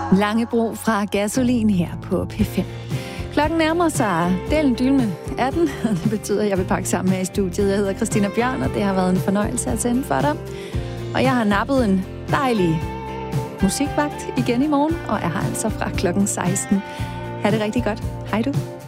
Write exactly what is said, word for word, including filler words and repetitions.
Langebro fra Gasolin her på P fem. Klokken nærmer sig delen dylme atten, og det betyder, at jeg vil pakke sammen her i studiet. Jeg hedder Christina Bjørn, og det har været en fornøjelse at sende for dig. Og jeg har nappet en dejlig musikvagt igen i morgen, og jeg har altså fra klokken seksten. Ha' det rigtig godt. Hej du.